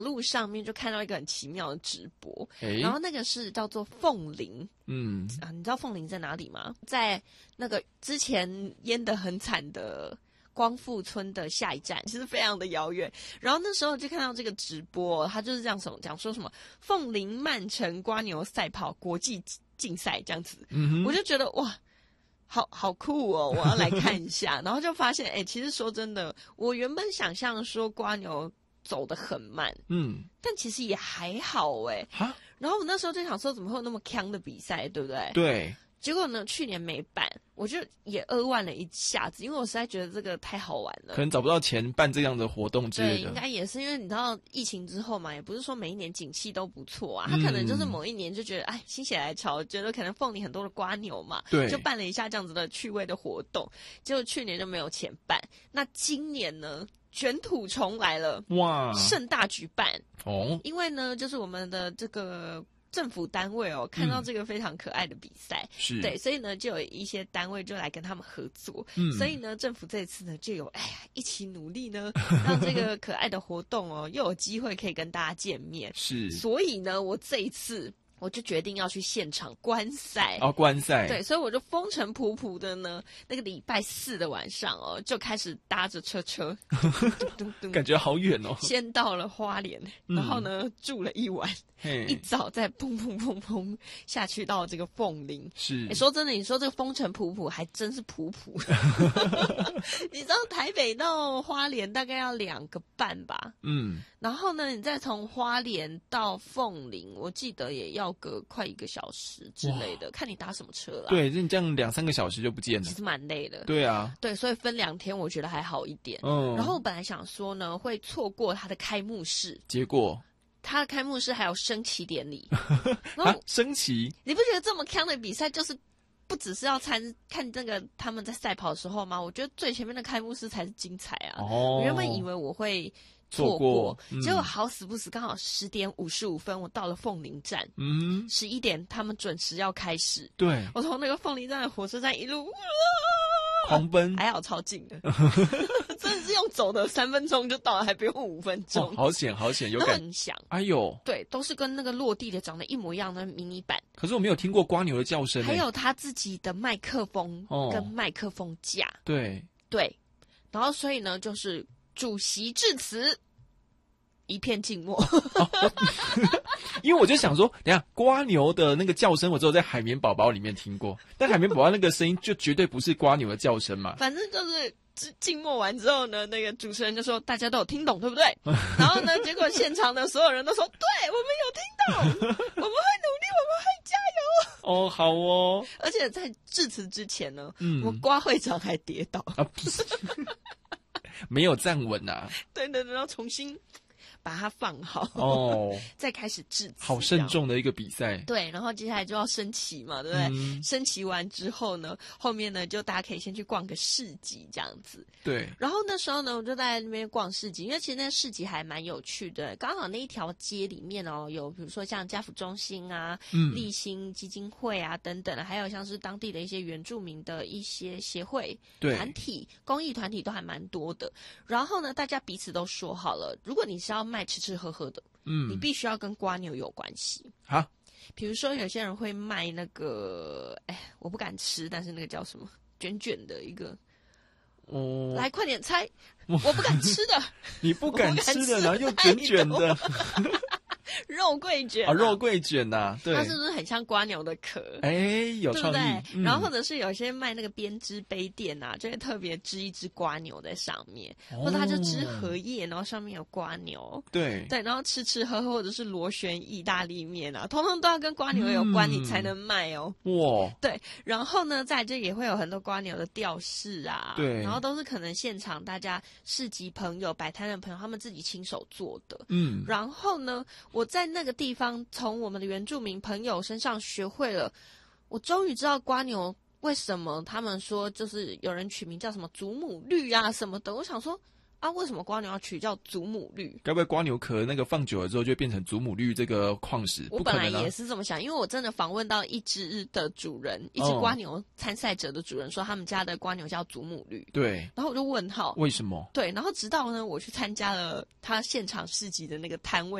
路上面就看到一个很奇妙的直播，然后那个是叫做凤林，你知道凤林在哪里吗？在那个之前淹得很惨的光复村的下一站，其实非常的遥远。然后那时候就看到这个直播，他就是这样讲说什么凤林曼城瓜牛赛跑国际竞赛这样子，我就觉得哇。好酷哦！我要来看一下，然后就发现，其实说真的，我原本想象说瓜牛走得很慢，但其实也还好然后我那时候就想说，怎么会有那么强的比赛，对不对？ 对。 结果呢，去年没办，我就也扼腕了一下子，因为我实在觉得这个太好玩了。 可能找不到钱办这样的活动之类的。 对，应该也是因为你知道疫情之后嘛，也不是说每一年景气都不错啊，他可能就是某一年就觉得，心血来潮，觉得可能凤梨很多的瓜牛嘛， 对， 就办了一下这样子的趣味的活动。结果去年就没有钱办，那今年呢？卷土重来了，哇！盛大举办哦，因为呢，就是我们的这个政府单位看到这个非常可爱的比赛， 是对，所以呢，就有一些单位就来跟他们合作，所以呢，政府这次呢就有一起努力呢，让这个可爱的活动又有机会可以跟大家见面， 是， 所以呢，我这一次。我就决定要去现场观赛观赛对，所以我就风尘仆仆的呢，那个礼拜4的晚上就开始搭着车， 感觉好远哦。 先到了花莲，然后呢住了一晚，一早再砰砰砰砰下去到这个凤林。 是， 说真的，你说这个风尘仆仆还真是仆仆。你知道台北到花莲大概要2个半吧？然后呢，你再从花莲到凤林，我记得也要个快1个小时之类的，看你搭什么车啦。 对，你这样2-3个小时就不见了， 其实蛮累的。 对啊， 对，所以分2天，我觉得还好一点。然后我本来想说呢，会错过它的开幕式， 结果它的开幕式还有升旗典礼。 升旗？ 你不觉得这么强的比赛就是？不只是要看那个他们在赛跑的时候吗？我觉得最前面的开幕式才是精彩啊！我原本以为我会错过，结果好死不死，刚好10点55分，我到了凤林站。11点他们准时要开始。 对， 我从那个凤林站的火车站一路狂奔， 还好超近的，真的是用走的3分钟就到了，还不用5分钟。 好险，好险，有感很响。 哎呦， 对，都是跟那个落地的长得一模一样的迷你版。 可是我没有听过瓜牛的叫声， 还有他自己的麦克风跟麦克风架。 对， 然后所以呢，就是主席致辞，一片静默。 因为我就想说，等一下瓜牛的那个叫声，我只有在海绵宝宝里面听过，但海绵宝宝那个声音就绝对不是瓜牛的叫声嘛。 反正就是静默完之后呢，那个主持人就说大家都有听懂，对不对？然后呢，结果现场的所有人都说，对，我们有听懂，我们会努力，我们会加油。 哦，好哦。 而且在致辞之前呢，我们瓜会长还跌倒啊， 没有站稳啊。 对，然后重新把它放好再开始致辞， 好慎重的一个比赛。 对，然后接下来就要升旗嘛，对不对？升旗完之后呢，后面呢就大家可以先去逛个市集这样子。 对， 然后那时候呢，我就在那边逛市集，因为其实那市集还蛮有趣的，刚好那一条街里面有比如说像家福中心啊、立新基金会啊等等，还有像是当地的一些原住民的一些协会、团体、公益团体都还蛮多的。然后呢，大家彼此都说好了，如果你是要卖吃吃喝喝的，你必须要跟瓜牛有关系啊。 比如说有些人会卖那个，我不敢吃，但是那个叫什么卷卷的一个，来快点猜，我不敢吃的， 你不敢吃的，然后又卷卷的。 肉桂卷肉桂卷呐，对， 它是不是很像瓜牛的壳？ 有创意， 对不对？然后或者是有些卖那个编织杯垫啊，就会特别织一只瓜牛在上面，或者它就织荷叶，然后上面有瓜牛， 对， 然后吃吃喝喝，或者是螺旋意大利面啊，通通都要跟瓜牛有关，你才能卖哦。哇，对，然后呢，在这也会有很多瓜牛的吊饰啊， 对， 然后都是可能现场大家市集朋友、摆摊的朋友他们自己亲手做的，然后呢，我在那个地方从我们的原住民朋友身上学会了，我终于知道瓜牛为什么他们说就是有人取名叫什么祖母绿啊什么的。我想说啊，为什么瓜牛要取叫祖母绿？ 该不会瓜牛壳那个放久了之后就变成祖母绿这个矿石？ 我本来也是这么想，因为我真的访问到一只的主人，一只瓜牛参赛者的主人说他们家的瓜牛叫祖母绿。 对， 然后我就问号， 为什么？ 对，然后直到呢我去参加了他现场市集的那个摊位。